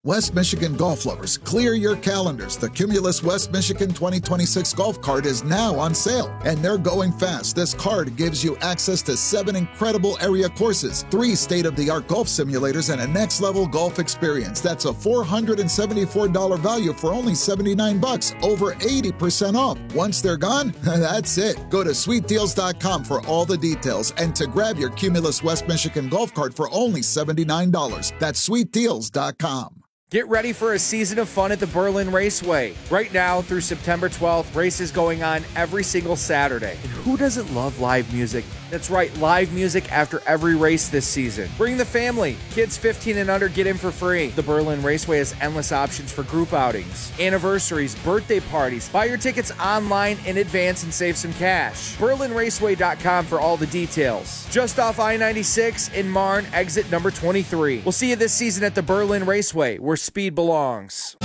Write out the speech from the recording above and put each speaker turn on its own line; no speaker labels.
West Michigan golf lovers, clear your calendars. The Cumulus West Michigan 2026 golf card is now on sale, and they're going fast. This card gives you access to 7 incredible area courses, 3 state-of-the-art golf simulators, and a next-level golf experience. That's a $474 value for only $79, over 80% off. Once they're gone, that's it. Go to sweetdeals.com for all the details and to grab your Cumulus West Michigan golf cart for only $79. That's sweetdeals.com.
Get ready for a season of fun at the Berlin Raceway. Right now through September 12th, races going on every single Saturday. And who doesn't love live music? That's right, live music after every race this season. Bring the family. Kids 15 and under get in for free. The Berlin Raceway has endless options for group outings, anniversaries, birthday parties. Buy your tickets online in advance and save some cash. BerlinRaceway.com for all the details. Just off I-96 in Marne, exit number 23. We'll see you this season at the Berlin Raceway, where speed belongs.